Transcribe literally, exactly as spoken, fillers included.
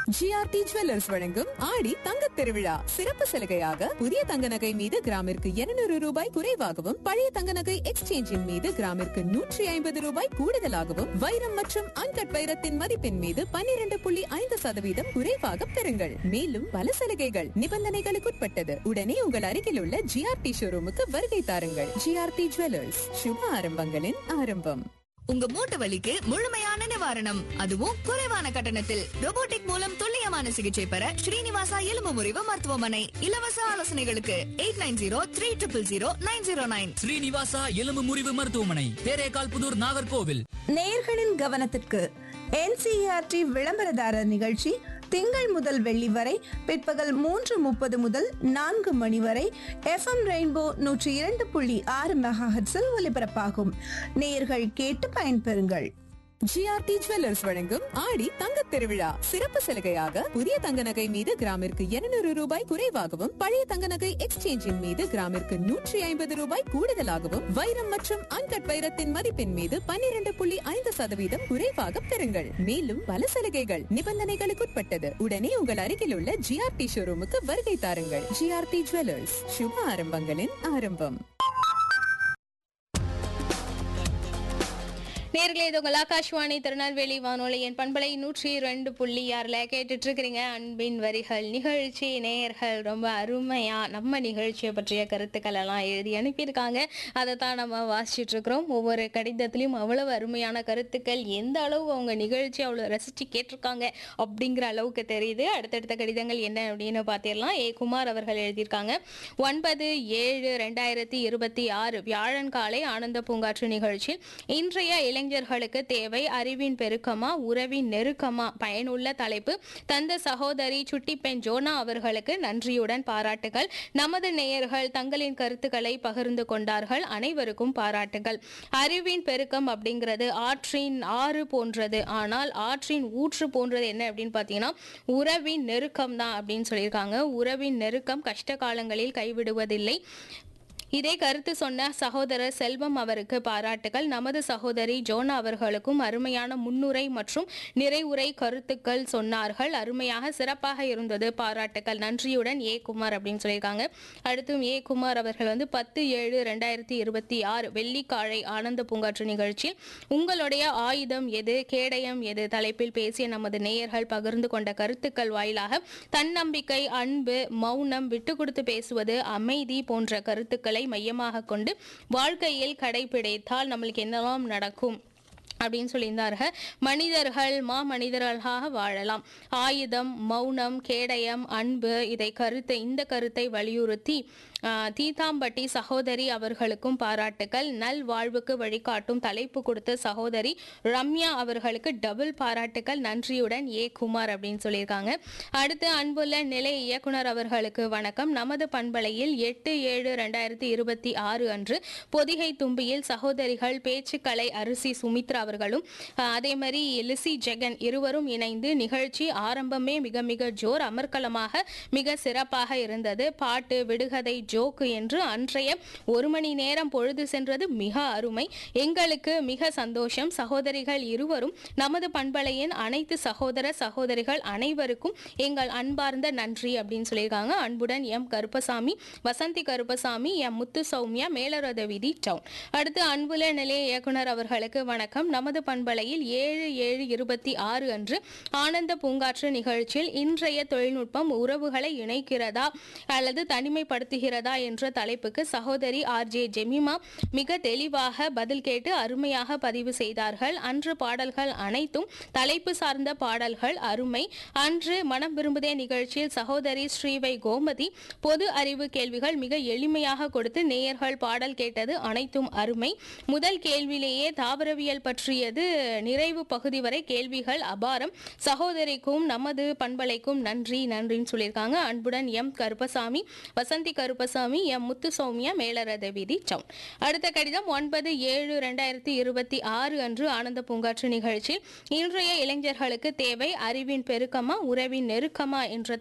GRT jewellers வழங்கும் ஆடி தங்க திருவிழா சிறப்பு சலுகையாக புதிய தங்க நகை மீது கிராமிற்கு இருநூறு ரூபாய் குறைவாகவும் பழைய தங்க நகை எக்ஸ்சேஞ்சின் மீது கிராமிற்கு நூற்றி ஐம்பது ரூபாய் கூடுதலாகவும் வைரம் மற்றும் அன்கட் வைரத்தின் மதிப்பின் மீது பன்னிரண்டு புள்ளி ஐந்து சதவீதம் குறைவாக பெறுங்கள். மேலும் பல சலுகைகள் நிபந்தனைகளுக்குட்பட்டது. உடனே உங்கள் அருகில் உள்ள ஜிஆர்டி ஷோரூமுக்கு வருகை தாருங்கள். ஜிஆர்டி ஜுவல்லர்ஸ், சுப ஆரம்பங்களின் ஆரம்பம். உங்க மூட்டு வலிக்கு முழுமையான நிவாரணம், அதுவும் குறைவான கட்டணத்தில். ரோபோட்டிக் மூலம் துல்லியமான சிகிச்சை பெற ஸ்ரீனிவாசா எலும்பு முறிவு மருத்துவமனை. இலவச ஆலோசனைகளுக்கு eight nine zero three triple zero nine zero nine. Srinivasa எலும்பு முறிவு மருத்துவமனை, தேரேகால் புதூர், நாகர்கோவில். நேயர்களின் கவனத்திற்கு என்சிஇஆர்டி விளம்பரதாரர் நிகழ்ச்சி திங்கள் முதல் வெள்ளி வரை பிற்பகல் மூன்று முப்பது முதல் நான்கு மணி வரை எஃப்எம் ரெயின்போ நூற்றி இரண்டு புள்ளி ஆறு மெகாஹெர்ட்ஸில் ஒலிபரப்பாகும். நேயர்கள் கேட்டு பயன்பெறுங்கள். ஜிஆர்டி ஜுவல்லர்ஸ் வழங்கும் ஆடி தங்க திருவிழா சிறப்பு சலுகையாக புதிய தங்க நகை மீது கிராமிற்கு இருநூறு ரூபாய் குறைவாகவும் பழைய தங்க நகை எக்ஸ்சேஞ்சின் மீது கிராமிற்கு நூற்றி ஐம்பது ரூபாய் கூடுதலாகவும் வைரம் மற்றும் அன்கட் வைரத்தின் மதிப்பின் மீது பன்னிரண்டு புள்ளி ஐந்து சதவீதம் குறைவாக பெறுங்கள். மேலும் பல சலுகைகள் நிபந்தனைகளுக்குட்பட்டது. உடனே உங்கள் அருகில் உள்ள ஜிஆர்டி ஷோரூமுக்கு வருகை தாருங்கள். ஜிஆர்டி ஜுவல்லர்ஸ், சுப ஆரம்பங்களின் ஆரம்பம். நேர்களே, இது உங்கள் ஆகாஷ்வாணி திருநெல்வேலி வானொலியின் பண்பலை நூற்றி ரெண்டு புள்ளி ஆறுல கேட்டுட்டு இருக்கிறீங்க அன்பின் வரிகள் நிகழ்ச்சி. நேயர்கள் ரொம்ப அருமையா நம்ம நிகழ்ச்சியை பற்றிய கருத்துக்கள் எல்லாம் எழுதி அனுப்பியிருக்காங்க. அதை தான் நம்ம வாசிச்சுட்டு இருக்கிறோம். ஒவ்வொரு கடிதத்திலையும் அவ்வளவு அருமையான கருத்துக்கள், எந்த அளவு அவங்க நிகழ்ச்சி அவ்வளவு ரசிச்சு கேட்டிருக்காங்க அப்படிங்கிற அளவுக்கு தெரியுது. அடுத்தடுத்த கடிதங்கள் என்ன அப்படின்னு பார்த்திடலாம். ஏ குமார் அவர்கள் எழுதியிருக்காங்க. ஒன்பது ஏழு ரெண்டாயிரத்தி இருபத்தி ஆறு வியாழன் காலை ஆனந்த பூங்காற்று நிகழ்ச்சி இன்றைய இளைஞர்களுக்கு தேவை அறிவின் பெருக்கமா உறவின் நெருக்கமா பயனுள்ள தலைப்பு தந்த சகோதரி சுட்டி பெண் ஜோனா அவர்களுக்கு நன்றியுடன் பாராட்டுகள். நமது நேயர்கள் தங்களின் கருத்துக்களை பகிர்ந்து கொண்டார்கள். அனைவருக்கும் பாராட்டுகள். அறிவின் பெருக்கம் அப்படிங்கிறது ஆற்றின் ஆறு போன்றது, ஆனால் ஆற்றின் ஊற்று போன்றது என்ன அப்படின்னு பார்த்தீங்கன்னா உறவின் நெருக்கம் தான் அப்படின்னு சொல்லியிருக்காங்க. உறவின் நெருக்கம் கஷ்ட காலங்களில் கைவிடுவதில்லை. இதே கருத்து சொன்ன சகோதரர் செல்வம் அவருக்கு பாராட்டுகள். நமது சகோதரி ஜோனா அவர்களுக்கும் அருமையான முன்னுரை மற்றும் நிறைவுரை கருத்துக்கள் சொன்னார்கள். அருமையாக சிறப்பாக இருந்தது, பாராட்டுக்கள். நன்றியுடன் ஏ குமார் அப்படின்னு சொல்லியிருக்காங்க. அடுத்தும் ஏ குமார் அவர்கள் வந்து பத்து ஏழு ரெண்டாயிரத்தி இருபத்தி ஆறு வெள்ளிக்காலை ஆனந்த பூங்காற்று நிகழ்ச்சியில் உங்களுடைய ஆயுதம் எது கேடயம் எது தலைப்பில் பேசிய நமது நேயர்கள் பகிர்ந்து கொண்ட கருத்துக்கள் வாயிலாக தன்னம்பிக்கை, அன்பு, மௌனம், விட்டு கொடுத்து பேசுவது, அமைதி போன்ற கருத்துக்களை மையமாக கொண்டு வாழ்க்கையில் கடைபிடித்தால் நம்மளுக்கு என்னெல்லாம் நடக்கும் அப்படின்னு சொல்லியிருந்தார்கள். மனிதர்கள் மா மனிதர்களாக வாழலாம். ஆயுதம், மௌனம், கேடயம், அன்பு, இதை கருத்தை இந்த கருத்தை வலியுறுத்தி தீதாம்பட்டி சகோதரி அவர்களுக்கும் பாராட்டுகள். நல் வாழ்வுக்கு வழிகாட்டும் தலைப்பு கொடுத்த சகோதரி ரம்யா அவர்களுக்கு டபுள் பாராட்டுகள். நன்றியுடன் ஏ குமார் அப்படின்னு சொல்லியிருக்காங்க. அடுத்து அன்புள்ள நிலைய இயக்குனர் அவர்களுக்கு வணக்கம். நமது பண்பலையில் எட்டு ஏழு ரெண்டாயிரத்தி இருபத்தி ஆறு அன்று பொதிகை தும்பியில் சகோதரிகள் பேச்சுக்கலை அரிசி சுமித்ரா அவர்களும் அதே மாதிரி லிசி ஜெகன் இருவரும் இணைந்து நிகழ்ச்சி ஆரம்பமே மிக மிக ஜோர் அமர்க்கலமாக மிக சிறப்பாக இருந்தது. பாட்டு, விடுகதை, ஜோக்கு என்று அன்றைய ஒரு மணி நேரம் பொழுது சென்றது மிக அருமை. எங்களுக்கு மிக சந்தோஷம். சகோதரிகள் இருவரும் நமது பண்பலையின் அனைத்து சகோதர சகோதரிகள் அனைவருக்கும் எங்கள் அன்பார்ந்த நன்றி அப்படின்னு சொல்லியிருக்காங்க. அன்புடன் எம் கருப்பசாமி, வசந்தி கருப்பசாமி, எம் முத்து சௌமியா, மேலரத வீதி டவுன். அடுத்து அன்புல நிலைய இயக்குனர் அவர்களுக்கு வணக்கம். நமது பண்பலையில் ஏழு ஏழு இருபத்தி ஆறு அன்று ஆனந்த பூங்காற்று நிகழ்ச்சியில் இன்றைய தொழில்நுட்பம் உறவுகளை இணைக்கிறதா அல்லது தனிமைப்படுத்துகிறதா என்ற தலைப்புக்கு சகோதரி ஆர் ஜே ஜெமிமா மிக தெளிவாக பதில் கேட்டு அருமையாக பதிவு செய்தார்கள். அன்று பாடல்கள் அனைத்தும் தலைப்பு சார்ந்த பாடல்கள் அருமை. அன்று மனம் விரும்புதே நிகழ்ச்சியில் சகோதரி ஸ்ரீவை கோமதி பொது அறிவு கேள்விகள் மிக எளிமையாக கொடுத்து நேயர்கள் பாடல் கேட்டது அனைத்தும் அருமை. முதல் கேள்வியிலேயே தாவரவியல் பற்றியது நிறைவு பகுதி வரை கேள்விகள் அபாரம். சகோதரிக்கும் நமது பண்பலைக்கும் நன்றி நன்றின்னு சொல்லியிருக்காங்க. அன்புடன் எம் கருப்பசாமி, வசந்தி கருப்பசாமி, எம் முத்து சௌமியா, மேலரத வீதி டவுன். அடுத்த கடிதம் ஒன்பது ஏழு ரெண்டாயிரத்தி இருபத்தி ஆறு அன்று ஆனந்த பூங்காற்று நிகழ்ச்சியில் இன்றைய இளைஞர்களுக்கு தேவை அறிவின் பெருக்கமா உறவின் நெருக்கமா என்ற